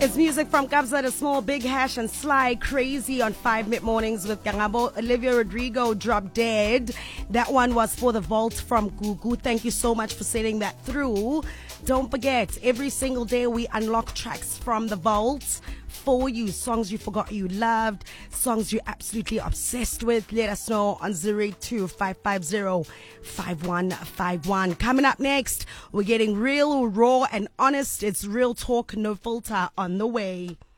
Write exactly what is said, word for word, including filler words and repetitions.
It's music from Kabza the Small, Big Hash, and Sly. Crazy on five mid mornings with Gangabo. Olivia Rodrigo, Drop Dead. That one was for the Vault from Gugu. Thank you so much for sending that through. Don't forget, every single day we unlock tracks from the Vault for you. Songs you forgot you loved, songs you're absolutely obsessed with. Let us know on zero eight two, five five zero, five one five one. Coming up next, we're getting real, raw, and honest. It's Real Talk, No Filter on the way.